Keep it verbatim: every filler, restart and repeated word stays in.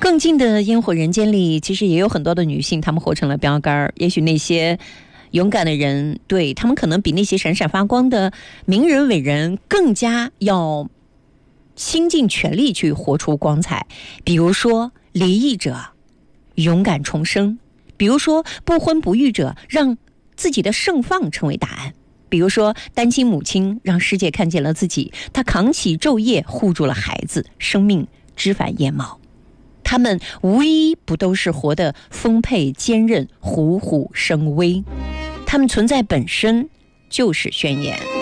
更近的烟火人间里，其实也有很多的女性，她们活成了标杆。也许那些勇敢的人，对，他们可能比那些闪闪发光的名人伟人更加要倾尽全力去活出光彩。比如说离异者勇敢重生，比如说不婚不育者让自己的盛放成为答案，比如说单亲母亲让世界看见了自己，她扛起昼夜护住了孩子，生命枝繁叶茂。他们无一不都是活得丰沛坚韧，虎虎生威，他们存在本身就是宣言。